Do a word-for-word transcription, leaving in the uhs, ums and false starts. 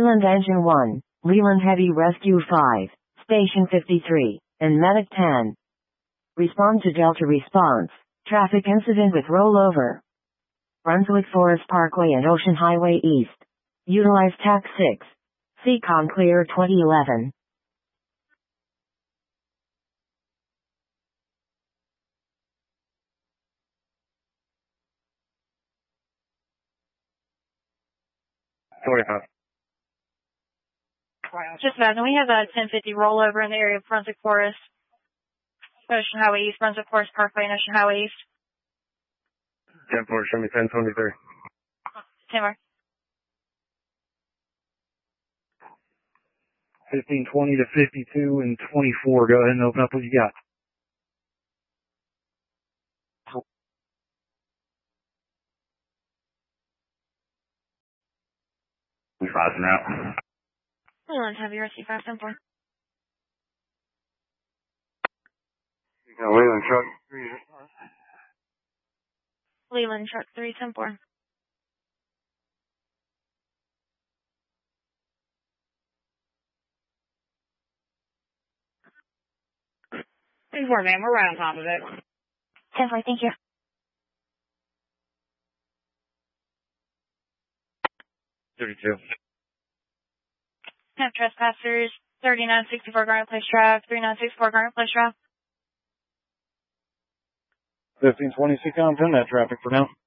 Leland Engine one, Leland Heavy Rescue five, Station fifty-three, and Medic ten. Respond to Delta response. Traffic incident with rollover. Brunswick Forest Parkway and Ocean Highway East. Utilize T A C six. Seacon Clear twenty eleven. forty-five. Just imagine, we have a ten fifty rollover in the area of Brunswick Forest, Ocean Highway East, Brunswick Forest Parkway, and Ocean Highway East. ten four, show me ten twenty-three. ten more. fifteen twenty to fifty-two and twenty-four. Go ahead and open up what you got. Rising out. Leland Heavy Rescue five ten four. Leland truck three. Leland truck three ten four. ten four, man. We're right on top of it. ten four, thank you. thirty-two. Have trespassers, thirty-nine sixty-four Garnet Place Drive, thirty-nine sixty-four Garnet Place Drive. fifteen twenty, Seacon, pin that traffic for now.